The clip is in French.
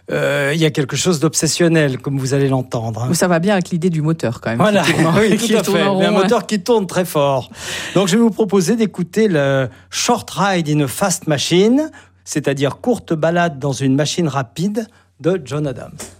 il y a quelque chose d'obsessionnel, comme vous allez l'entendre. Ça va bien avec l'idée du moteur, quand même. Voilà, oui, tout à fait. Mais un moteur qui tourne très fort. Donc, je vais vous proposer d'écouter le Short Ride in a Fast Machine, c'est-à-dire courte balade dans une machine rapide de John Adams.